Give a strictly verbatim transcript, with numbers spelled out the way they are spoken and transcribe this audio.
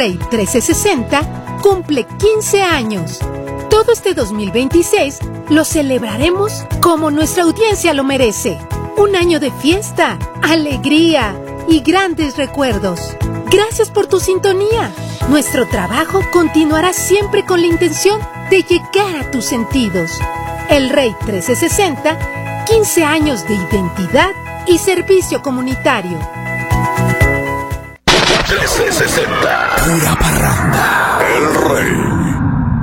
Rey trescientos sesenta cumple quince años. Todo este dos mil veintiséis lo celebraremos como nuestra audiencia lo merece. Un año de fiesta, alegría y grandes recuerdos. Gracias por tu sintonía. Nuestro trabajo continuará siempre con la intención de llegar a tus sentidos. El Rey trescientos sesenta, quince años de identidad y servicio comunitario. trescientos sesenta. Pura parranda. El Rey.